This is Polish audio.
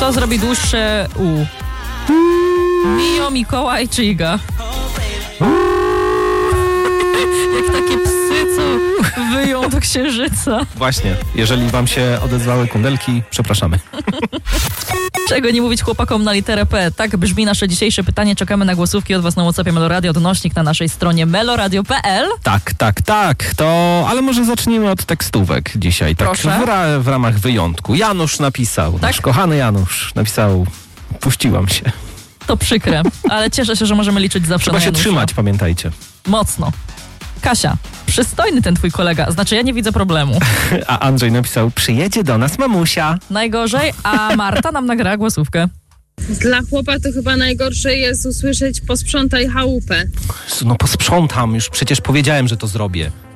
Kto zrobi dłuższe U? Mio, Mikołaj czy Iga? Jak takie psy, co wyją do księżyca. Właśnie, jeżeli wam się odezwały kundelki, przepraszamy. Czego nie mówić chłopakom na literę P? Tak brzmi nasze dzisiejsze pytanie. Czekamy na głosówki od was na WhatsAppie Meloradio. Odnośnik na naszej stronie meloradio.pl. Tak. Ale może zacznijmy od tekstówek dzisiaj. Tak, Proszę. w ramach wyjątku. Janusz napisał, Tak? nasz kochany Janusz napisał, puściłam się. To przykre, ale cieszę się, że możemy liczyć zawsze Trzeba na się Janusza. trzymać, pamiętajcie. Mocno. Kasia, przystojny ten twój kolega. Znaczy, ja nie widzę problemu. A Andrzej napisał, przyjedzie do nas mamusia. Najgorzej, a Marta nam nagrała głosówkę. Dla chłopa to chyba najgorsze jest usłyszeć posprzątaj chałupę. No posprzątam, już przecież powiedziałem, że to zrobię.